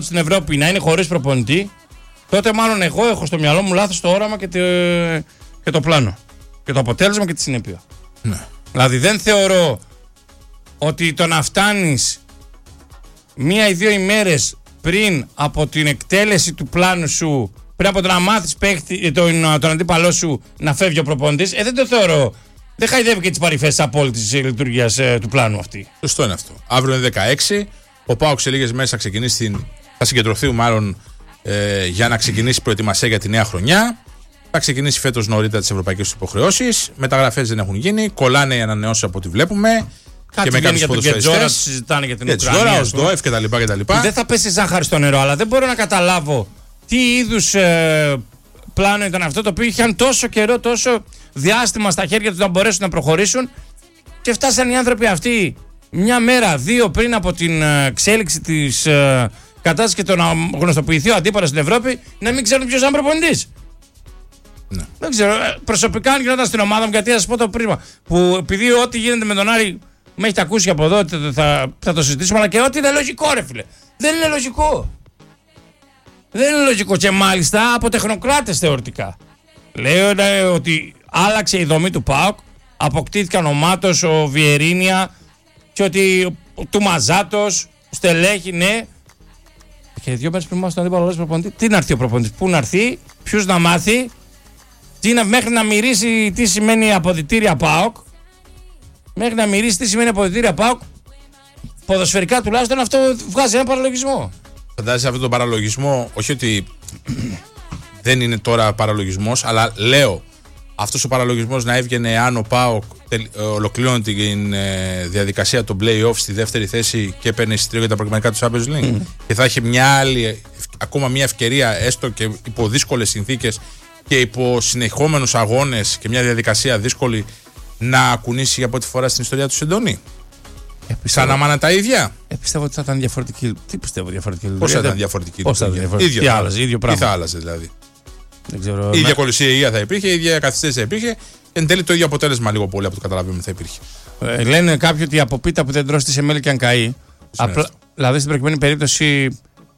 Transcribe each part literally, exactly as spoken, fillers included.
στην Ευρώπη να είναι χωρίς προπονητή, τότε μάλλον εγώ έχω στο μυαλό μου λάθος το όραμα και το, και το πλάνο. Και το αποτέλεσμα και τη συνέπεια. Ναι. Δηλαδή δεν θεωρώ ότι το να φτάνεις μία ή δύο ημέρες πριν από την εκτέλεση του πλάνου σου, πριν από το να μάθεις παίχτη, τον, τον αντίπαλό σου να φεύγει ο προπονητής, ε, δεν το θεωρώ. Δεν χαϊδεύει και τις παρυφές της απόλυτης λειτουργίας ε, του πλάνου αυτή. Σωστό είναι αυτό. Αύριο είναι δεκαέξι. Ο ΠΑΟΚ σε λίγες μέρες θα ξεκινήσει την... θα συγκεντρωθεί μάλλον ε, για να ξεκινήσει προετοιμασία για τη νέα χρονιά. Θα ξεκινήσει φέτος νωρίτερα τις ευρωπαϊκές υποχρεώσεις. Μεταγραφές δεν έχουν γίνει. Κολλάνε οι ανανεώσεις από ό,τι βλέπουμε. Κάτι και με κάποιους ποδοσφαιριστές. Συζητάνε για την Ουκρανία. Τζόρα, ο ΣΔΟΕΦ κτλ. Δεν θα πέσει ζάχαρη στο νερό, αλλά δεν μπορώ να καταλάβω τι είδους ε, πλάνο ήταν αυτό το οποίο είχαν τόσο καιρό, τόσο διάστημα στα χέρια τους να μπορέσουν να προχωρήσουν και φτάσαν οι άνθρωποι αυτοί μια μέρα, δύο πριν από την εξέλιξη της ε, κατάστασης και το να γνωστοποιηθεί ο αντίπαλος στην Ευρώπη να μην ξέρουν ποιος είναι προπονητής. Ναι. Δεν ξέρω. Προσωπικά, αν γινόταν στην ομάδα μου, γιατί θα σας πω το πρίμα, που επειδή ό,τι γίνεται με τον Άρη με έχετε ακούσει από εδώ, θα, θα το συζητήσουμε, αλλά και ό,τι είναι λογικό, ρε φίλε. Δεν είναι λογικό. Δεν είναι λογικό και μάλιστα από τεχνοκράτες θεωρητικά. Λέω ναι, ότι άλλαξε η δομή του ΠΑΟΚ, αποκτήθηκαν ο Μάτος, ο Βιερίνια και ότι του Μαζάτος, στελέχη, ναι. Και δύο μέρες πριν μας τον αντίπαλο προπονητή. Τι να έρθει ο προπονητής, πού να έρθει, ποιους να μάθει, τι να, μέχρι να μυρίσει τι σημαίνει αποδυτήρια ΠΑΟΚ. Μέχρι να μυρίσει τι σημαίνει αποδυτήρια ΠΑΟΚ. Ποδοσφαιρικά τουλάχιστον αυτό βγάζει ένα παραλογισμό. Φαντάζεσαι αυτόν τον παραλογισμό, όχι ότι δεν είναι τώρα παραλογισμός, αλλά λέω αυτός ο παραλογισμός να έβγαινε αν ο ΠΑΟΚ ολοκληρώνει την ε, διαδικασία των play-off στη δεύτερη θέση και παίρνει εισιτήριο για τα προκριματικά του Champions League mm. και θα έχει μια άλλη, ακόμα μια ευκαιρία, έστω και υπό δύσκολες συνθήκες και υπό συνεχόμενους αγώνες και μια διαδικασία δύσκολη, να κουνήσει για πρώτη φορά στην ιστορία του Σεντόνι. Σαν να μάνα τα ίδια. Ε, πιστεύω ότι θα ήταν διαφορετική. Τι πιστεύω διαφορετική λειτουργία. Πώς θα ήταν διαφορετική Πώς θα ήταν διαφορετική. ίδιο, τι άλλαζε, ίδιο πράγμα. Τι θα άλλαζε δηλαδή. Δεν ξέρω. Η ίδια κολυσία θα υπήρχε, η ίδια καθυστέρηση θα υπήρχε. Εν τέλει το ίδιο αποτέλεσμα λίγο πολύ από το καταλαβαίνουμε θα υπήρχε. Ε, λένε κάποιοι ότι από πίτα που δεν τρώσει τη σεμέλη και αν καεί. Απλά, δηλαδή στην προκειμένη περίπτωση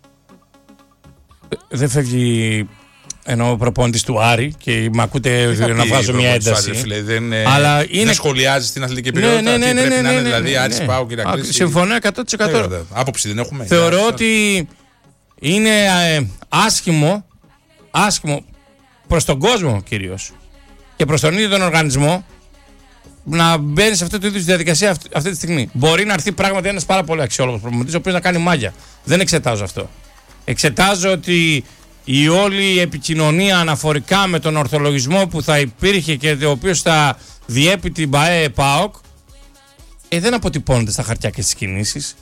δεν φεύγει. Ενώ ο προπόνητης του Άρη και με ακούτε να βγάζω μια ένταση. Άρη, φίλε, δεν, αλλά είναι... δεν σχολιάζει την αθλητική περιότητα. Ναι, ναι, ναι, πρέπει ναι, ναι, να είναι ναι, δηλαδή ναι, Άρης ναι. Πάου και Ηρακλής. Συμφωνώ εκατό τοις εκατό. Ναι, άποψη δεν έχουμε. Θεωρώ ναι, ότι είναι ε, άσχημο, άσχημο προς τον κόσμο κυρίως και προς τον ίδιο τον οργανισμό να μπαίνει σε αυτή τη διαδικασία αυτή, αυτή τη στιγμή. Μπορεί να έρθει πράγματι ένας πάρα πολύ αξιόλογος προπονητής ο οποίος να κάνει μάγια. Δεν εξετάζω αυτό. Εξετάζω ότι η όλη επικοινωνία αναφορικά με τον ορθολογισμό που θα υπήρχε και ο οποίος θα διέπει την ΠΑΕ ΠΑΟΚ ε, δεν αποτυπώνεται στα χαρτιά και στις κινήσεις.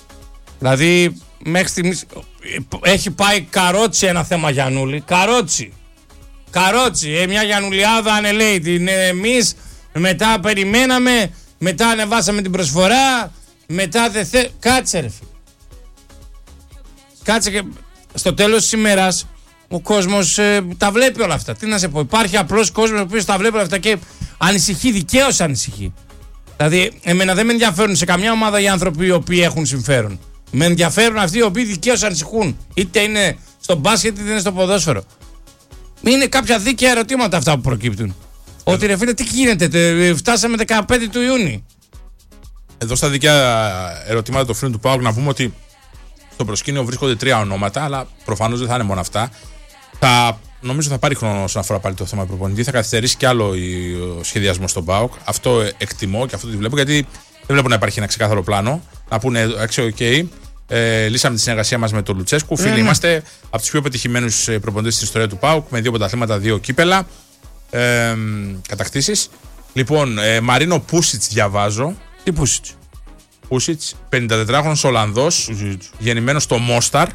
Δηλαδή μέχρι στιγμής έχει πάει καρότσι ένα θέμα Γιαννούλη. Καρότσι. Καρότσι. Ε, μια Γιαννουλιάδα ανελέει την ε, εμείς μετά περιμέναμε, μετά ανεβάσαμε την προσφορά, μετά δεν θε... Κάτσε ρε φίλε. Κάτσε και στο τέλος της ημέρας ο κόσμος ε, τα βλέπει όλα αυτά. Τι να σε πω, υπάρχει απλός κόσμος ο οποίος τα βλέπει όλα αυτά και ανησυχεί, δικαίως ανησυχεί. Δηλαδή, εμένα δεν με ενδιαφέρουν σε καμιά ομάδα οι άνθρωποι οι οποίοι έχουν συμφέρον. Με ενδιαφέρουν αυτοί οι οποίοι δικαίως ανησυχούν. Είτε είναι στο μπάσκετ είτε είναι στο ποδόσφαιρο. Είναι κάποια δίκαια ερωτήματα αυτά που προκύπτουν. Ε, Ότι ρε φίλε, τι γίνεται, τε, φτάσαμε δεκαπέντε του Ιούνιου. Εδώ στα δίκαια ερωτήματα του φίλου του ΠΑΟΚ να πούμε ότι στο προσκήνιο βρίσκονται τρία ονόματα, αλλά προφανώς δεν θα είναι μόνο αυτά. Θα, νομίζω θα πάρει χρόνο όσον αφορά πάλι το θέμα του προπονητή. Θα καθυστερήσει κι άλλο ο σχεδιασμός στον ΠΑΟΚ. Αυτό εκτιμώ και αυτό το βλέπω, γιατί δεν βλέπω να υπάρχει ένα ξεκάθαρο πλάνο. Να πούνε, εντάξει, οκ, okay, ε, λύσαμε τη συνεργασία μας με τον Λουτσέσκου. Φίλοι, mm. είμαστε από τους πιο πετυχημένους προπονητές στην ιστορία του ΠΑΟΚ, με δύο πρωταθλήματα, δύο κύπελα. Ε, κατακτήσεις. Λοιπόν, ε, Μαρίνο Πούσιτς διαβάζω. Τι Πούσιτς? Πούσιτς, πενηντατετράχρονος Ολλανδός, γεννημένος στο Μόσταρ,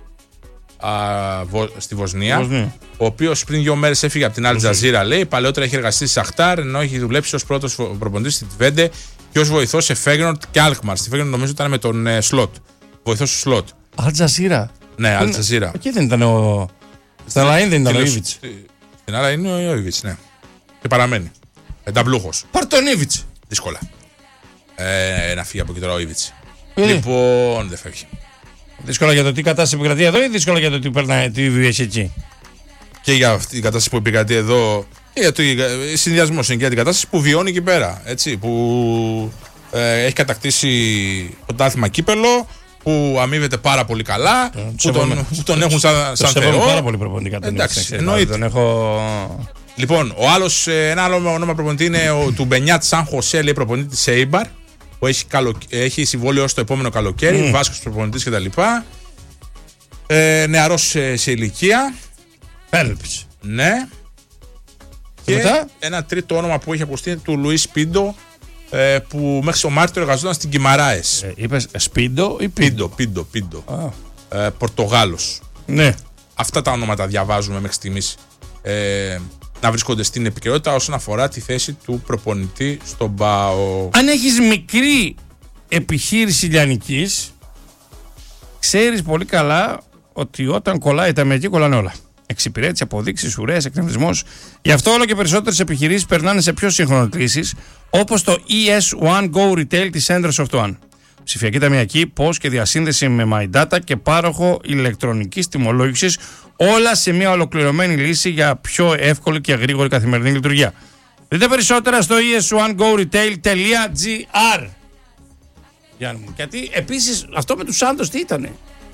α, βο, στη Βοσνία, Βοσνία, ο οποίος πριν δύο μέρες έφυγε από την Αλ Τζαζίρα, λέει. Παλαιότερα έχει εργαστεί στη Σαχτάρ, ενώ έχει δουλέψει ως πρώτος προπονητής στη Τβέντε και ως βοηθός σε Φέγγενορντ και Αλκμαρ. Στη Φέγγενορντ νομίζω ήταν με τον ε, Σλότ. Βοηθός του Σλότ. Αλ Τζαζίρα. Ναι, Αλ Τζαζίρα. Εκεί δεν ήταν ο. Στα Λαΐν δεν ήταν ο Ήβιτς. Στην άλλα είναι ο Ήβιτς, ναι. Και παραμένει. Πενταμπλούχος. Πάρ' τον Ήβιτς. Δύσκολα. Ε, να φύγει από εκεί τώρα ο Ήβιτς. Ε. Λοιπόν, δεν φεύγει. Δύσκολα για το τι κατάσταση επικρατεί εδώ ή δύσκολα για το τι περνάει, τι βιβλίες εκεί? Και για αυτή την κατάσταση που επικρατεί εδώ, και για το συνδυασμό είναι και για την κατάσταση που βιώνει εκεί πέρα. Έτσι, που ε, έχει κατακτήσει πρωτάθλημα κύπελο, που αμείβεται πάρα πολύ καλά, ε, που, τον, που τον έχουν σαν, σαν θεό. Πάρα πολύ προπονητικά τον Εντάξει, εννοείται. Τον έχω... Λοιπόν, ο άλλος, ένα άλλο όνομα προπονητή είναι ο του Μπενιάτ Σαν Χωσέ, λέει προπονητή της Έιμπαρ, που έχει, καλο, έχει συμβόλαιο ως το επόμενο καλοκαίρι, mm. Βάσκος προπονητής κτλ. Ε, νεαρός σε, σε ηλικία. Πέλπης. Ναι. Και, και μετά? Ένα τρίτο όνομα που έχει ακουστεί είναι του Λουίς Πίντο, ε, που μέχρι το Μάρτιο εργαζόταν στην Κιμαράες. Ε, είπες Σπίντο ή Πίντο? Πίντο, Πίντο. Oh. Ε, Πορτογάλος. Ναι. Αυτά τα ονόματα διαβάζουμε μέχρι στιγμής ε, να βρίσκονται στην επικαιρότητα όσον αφορά τη θέση του προπονητή στον ΠΑΟ. Αν έχεις μικρή επιχείρηση λιανικής, ξέρεις πολύ καλά ότι όταν κολλάει τα μερική κολλάνε όλα. Εξυπηρέτηση, αποδείξεις, ουρές, εκνευρισμός. Γι' αυτό όλο και περισσότερες επιχειρήσεις περνάνε σε πιο σύγχρονες λύσεις, όπως το ι ες One Go Retail της Ender Soft One. Ψηφιακή ταμιακή, πώς και διασύνδεση με My Data και πάροχο ηλεκτρονικής τιμολόγησης, όλα σε μια ολοκληρωμένη λύση για πιο εύκολη και γρήγορη καθημερινή λειτουργία. Δείτε περισσότερα στο ι ες one go retail τελεία τζι άρ. Γιατί επίσης αυτό με τους Σάντος τι ήτανε?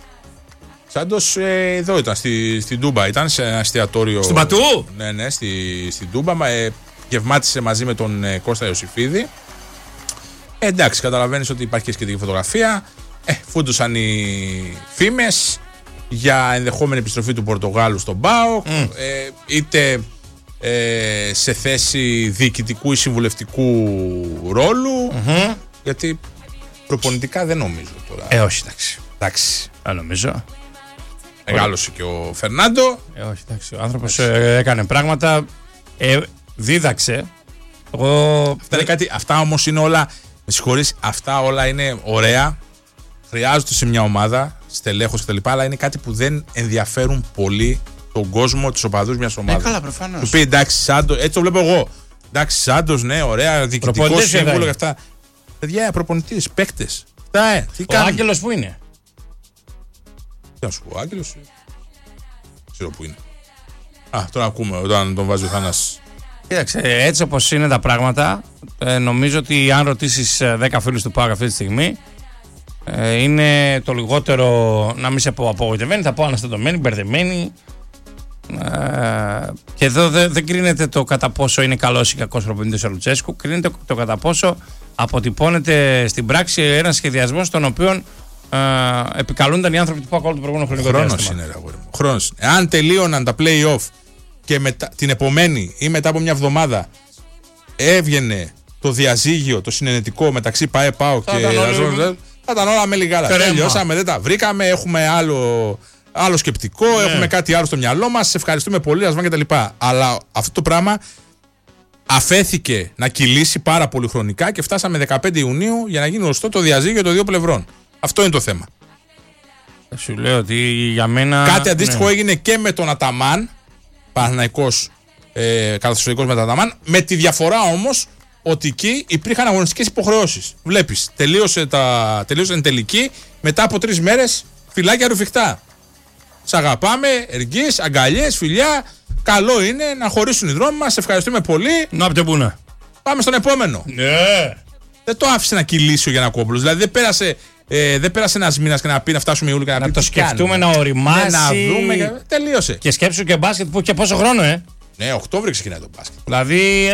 Σάντος ε, εδώ ήταν, στη, στην Τούμπα, ήταν σε ένα εστιατόριο. Στην Πατού? Ναι, ναι, στη, στην Τούμπα. Ε, γευμάτισε μαζί με τον ε, Κώστα Ιωσήφιδη. Ε, εντάξει, καταλαβαίνεις ότι υπάρχει και σχετική φωτογραφία. Ε, φούντουσαν οι φήμες για ενδεχόμενη επιστροφή του Πορτογάλου στον ΠΑΟΚ, mm. ε, είτε ε, σε θέση διοικητικού ή συμβουλευτικού ρόλου, mm-hmm. γιατί προπονητικά δεν νομίζω τώρα. Ε, όχι, εντάξει. Εντάξει. Δεν νομίζω. Μεγάλωσε και ο Φερνάντο. Ε, όχι, εντάξει. Ο άνθρωπος ε, έκανε πράγματα, ε, δίδαξε. Εγώ... Αυτά, είναι κάτι, αυτά όμως είναι όλα, με συγχωρείς, αυτά όλα είναι ωραία. Χρειάζονται σε μια ομάδα, στελέχος κτλ. Αλλά είναι κάτι που δεν ενδιαφέρουν πολύ τον κόσμο, τους οπαδούς μιας ομάδας. Ε, καλά, προφανώς. Του πει εντάξει, Σάντος, έτσι το βλέπω εγώ. Εντάξει, Σάντος, ναι, ωραία, διοικητικό σύμβουλο και αυτά. Παιδιά, προπονητές, παίκτες. Αυτά, ε, τι ο Άγγελος που είναι? Τι να σου πω, ο Άγγελος. Ξέρω που είναι. Α, τον ακούμε όταν τον βάζει ο Θάνας. Κοίταξε, έτσι όπως είναι τα πράγματα, ε, νομίζω ότι αν ρωτήσεις δέκα φίλους του ΠΑΟΚ αυτή τη στιγμή, ε, είναι το λιγότερο, να μην σε πω απογοητευμένοι, θα πω αναστατωμένοι, μπερδεμένοι. Ε, και εδώ δεν δε κρίνεται το κατά πόσο είναι καλός ή κακός προπονητής ο Λουτσέσκου, κρίνεται το κατά πόσο αποτυπώνεται στην πράξη ένας σχεδιασμός τον οποίο ε, επικαλούνταν οι άνθρωποι του ΠΑΟΚ όλο το προηγούμενο χρονικό διάστημα. Χρόνος είναι, ρε αγόρι μου. Χρόνος. Εάν τελείωναν τα play-off και μετά, την επομένη ή μετά από μια εβδομάδα έβγαινε το διαζύγιο, το συνενετικό μεταξύ ΠΑΕ, ΠΑΟΚ και Ραζόν, θα ήταν όλα με λιγάρα. Τελειώσαμε, δεν τα βρήκαμε, έχουμε άλλο, άλλο σκεπτικό, ναι. Έχουμε κάτι άλλο στο μυαλό μας, σε ευχαριστούμε πολύ, ας και τα λοιπά. Αλλά αυτό το πράγμα αφέθηκε να κυλήσει πάρα πολύ χρονικά και φτάσαμε δεκαπέντε Ιουνίου για να γίνει γνωστό το διαζύγιο των δύο πλευρών. Αυτό είναι το θέμα. Σου λέω ότι για μένα... Κάτι αντίστοιχο ναι. έγινε και με τον Αταμάν, Παναθηναϊκός ε, καταστροφικός με τον Αταμάν, με τη διαφορά όμως ότι εκεί υπήρχαν αγωνιστικές υποχρεώσεις. Βλέπεις, τελείωσε, τα, τελείωσε την τελική, μετά από τρεις μέρες φυλάκια ρουφιχτά. Σ' αγαπάμε, εργείς, αγκαλιές, φιλιά. Καλό είναι να χωρίσουν οι δρόμοι μας. Ευχαριστούμε πολύ. Να πείτε πού να. Πάμε στον επόμενο. Ναι. Δεν το άφησε να κυλήσει ο Γιαννακόπουλος. Δηλαδή δεν πέρασε, ε, δεν πέρασε ένας μήνας και να πει να φτάσουμε Ιούλιο και να, να πει το σκεφτούμε, να οριμάσει. Να δούμε. Τελείωσε. Και σκέψου και μπάσκετ που είχε πόσο χρόνο, ε. Ναι, Οκτώβριο ξεκινάει το μπάσκετ. Δηλαδή.